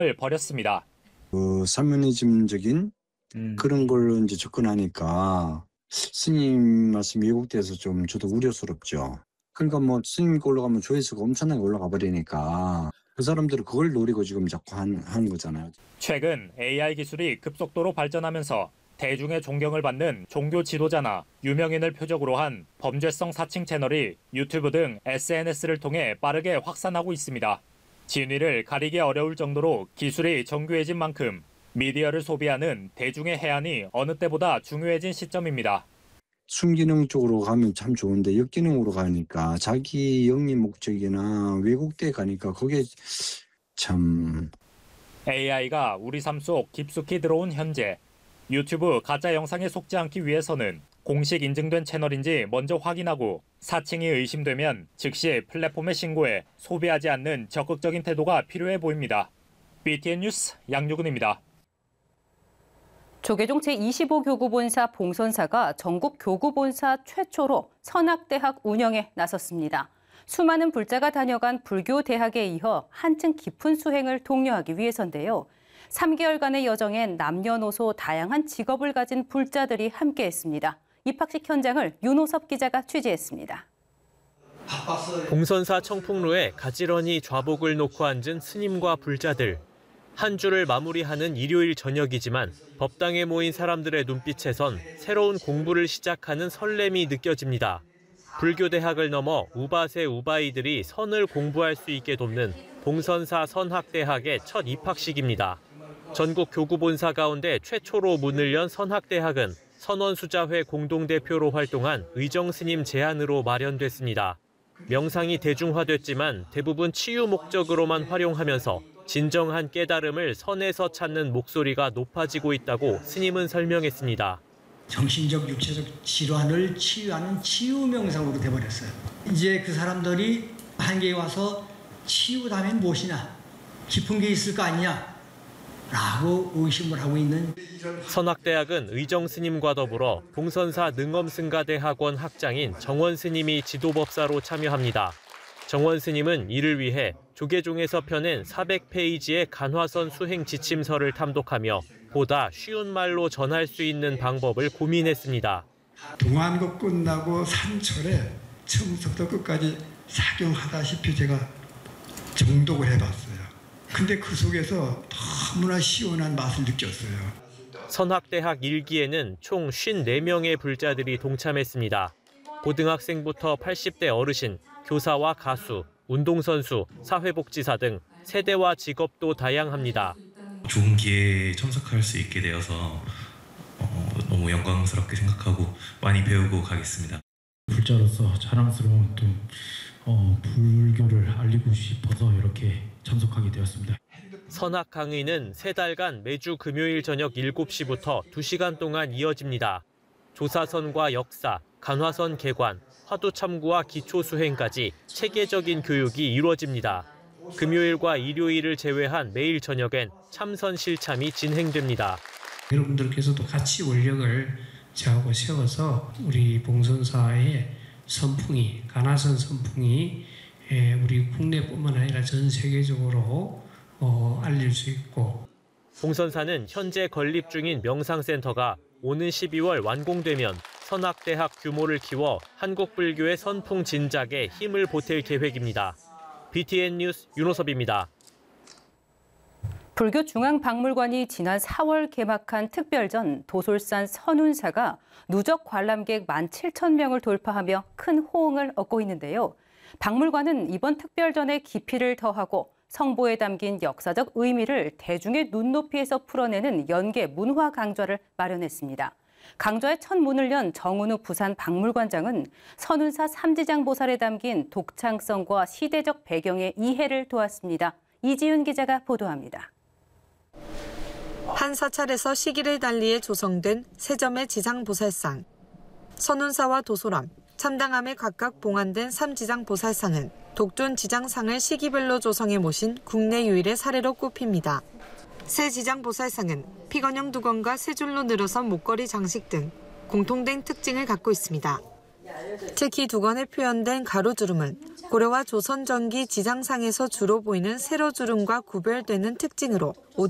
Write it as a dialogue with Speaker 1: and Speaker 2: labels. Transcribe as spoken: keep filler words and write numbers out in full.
Speaker 1: 벌였습니다.
Speaker 2: 그 사면이즘적인
Speaker 3: 음.
Speaker 2: 그런 걸로 이제 접근하니까 스님 말씀이 왜곡돼서 좀 저도 우려스럽죠. 그러니까 뭐 스님 걸로 가면 조회수가 엄청나게 올라가 버리니까 그 사람들은 그걸 노리고 지금 자꾸 한, 하는 거잖아요.
Speaker 1: 최근 에이아이 기술이 급속도로 발전하면서 대중의 존경을 받는 종교 지도자나 유명인을 표적으로 한 범죄성 사칭 채널이 유튜브 등 에스엔에스를 통해 빠르게 확산하고 있습니다. 진위를 가리기 어려울 정도로 기술이 정교해진 만큼 미디어를 소비하는 대중의 해안이 어느 때보다 중요해진 시점입니다.
Speaker 2: 순기능 쪽으로 가면 참 좋은데 역기능으로 가니까 자기 영리 목적이나 왜곡돼 가니까 그게 참...
Speaker 1: 에이아이가 우리 삶 속 깊숙이 들어온 현재, 유튜브 가짜 영상에 속지 않기 위해서는 공식 인증된 채널인지 먼저 확인하고 사칭이 의심되면 즉시 플랫폼에 신고해 소비하지 않는 적극적인 태도가 필요해 보입니다. 비티엔 뉴스 양유근입니다.
Speaker 4: 조계종 제이십오 교구본사 봉선사가 전국 교구본사 최초로 선학대학 운영에 나섰습니다. 수많은 불자가 다녀간 불교대학에 이어 한층 깊은 수행을 독려하기 위해서인데요. 삼 개월간의 여정엔 남녀노소 다양한 직업을 가진 불자들이 함께했습니다. 입학식 현장을 윤호섭 기자가 취재했습니다.
Speaker 5: 봉선사 청풍로에 가지런히 좌복을 놓고 앉은 스님과 불자들. 한 주를 마무리하는 일요일 저녁이지만 법당에 모인 사람들의 눈빛에선 새로운 공부를 시작하는 설렘이 느껴집니다. 불교대학을 넘어 우바세 우바이들이 선을 공부할 수 있게 돕는 봉선사 선학대학의 첫 입학식입니다. 전국 교구본사 가운데 최초로 문을 연 선학대학은 선원수자회 공동대표로 활동한 의정스님 제안으로 마련됐습니다. 명상이 대중화됐지만 대부분 치유 목적으로만 활용하면서 진정한 깨달음을 선에서 찾는 목소리가 높아지고 있다고 스님은 설명했습니다.
Speaker 6: 정신적, 육체적 질환을 치유하는 치유 명상으로 돼버렸어요. 이제 그 사람들이 한계에 와서 치유다면 무엇이냐, 깊은 게 있을 거 아니냐 라고 의심을 하고 있는.
Speaker 5: 선학대학은 의정 스님과 더불어 봉선사 능엄승가대학원 학장인 정원 스님이 지도법사로 참여합니다. 정원 스님은 이를 위해 조계종에서 펴낸 사백 페이지의 간화선 수행 지침서를 탐독하며 보다 쉬운 말로 전할 수 있는 방법을 고민했습니다.
Speaker 7: 동안고 끝나고 산철에 처음부터 끝까지 사경하다시피 제가 정독을 해봤어요. 근데 그 속에서 너무나 시원한 맛을 느꼈어요.
Speaker 5: 선학대학 일 기에는 총 오십사 명의 불자들이 동참했습니다. 고등학생부터 팔십 대 어르신, 교사와 가수, 운동선수, 사회복지사 등 세대와 직업도 다양합니다.
Speaker 8: 좋은 기회에 참석할 수 있게 되어서 어, 너무 영광스럽게 생각하고 많이 배우고 가겠습니다.
Speaker 9: 불자로서 자랑스러운 또 어, 불교를 알리고 싶어서 이렇게 참석하게 되었습니다.
Speaker 5: 선학 강의는 세 달간 매주 금요일 저녁 일곱 시부터 두 시간 동안 이어집니다. 조사선과 역사, 간화선 개관, 화두 참고와 기초 수행까지 체계적인 교육이 이루어집니다. 금요일과 일요일을 제외한 매일 저녁엔 참선 실참이 진행됩니다.
Speaker 10: 여러분들께서도 같이 원력을 저하고 세워서 우리 봉선사의 선풍이, 간화선 선풍이 우리 국내뿐만 아니라 전 세계적으로 어, 알릴 수 있고.
Speaker 5: 봉선사는 현재 건립 중인 명상센터가 오는 십이월 완공되면 선학대학 규모를 키워 한국 불교의 선풍 진작에 힘을 보탤 계획입니다. 비티엔 뉴스 윤호섭입니다.
Speaker 4: 불교중앙박물관이 지난 사월 개막한 특별전 도솔산 선운사가 누적 관람객 만 칠천 명을 돌파하며 큰 호응을 얻고 있는데요. 박물관은 이번 특별전에 깊이를 더하고 성보에 담긴 역사적 의미를 대중의 눈높이에서 풀어내는 연계 문화 강좌를 마련했습니다. 강좌의 첫 문을 연 정은우 부산 박물관장은 선운사 삼지장 보살에 담긴 독창성과 시대적 배경의 이해를 도왔습니다. 이지윤 기자가 보도합니다.
Speaker 11: 한 사찰에서 시기를 달리해 조성된 세 점의 지장보살상. 선운사와 도솔암, 참당암에 각각 봉안된 삼지장 보살상은 독존 지장상을 시기별로 조성해 모신 국내 유일의 사례로 꼽힙니다. 새 지장 보살상은 피건형 두건과 세 줄로 늘어선 목걸이 장식 등 공통된 특징을 갖고 있습니다. 특히 두건에 표현된 가로주름은 고려와 조선 전기 지장상에서 주로 보이는 세로주름과 구별되는 특징으로